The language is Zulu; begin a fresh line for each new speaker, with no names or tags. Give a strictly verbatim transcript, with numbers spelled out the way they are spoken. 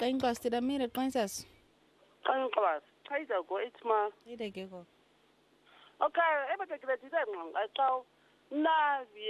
Inkosi Damire Princess.
Qanqwas. Chayiza go ithma.
Ide ke go.
Okay, ebede kredite ngqa xa navi